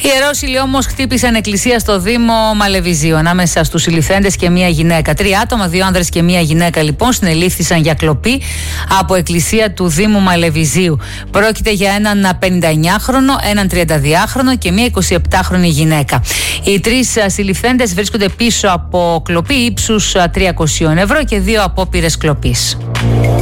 Ιερόσιλοι όμως χτύπησαν εκκλησία στο Δήμο Μαλεβιζίου ανάμεσα στους συλληφθέντες και μία γυναίκα. 3 άτομα, 2 άνδρες και μία γυναίκα λοιπόν συνελήφθησαν για κλοπή από εκκλησία του Δήμου Μαλεβιζίου. Πρόκειται για έναν 59χρονο, έναν 32χρονο και μία 27χρονη γυναίκα. Οι 3 συλληφθέντες βρίσκονται πίσω από κλοπή ύψους 300 ευρώ και 2 απόπειρες κλοπής.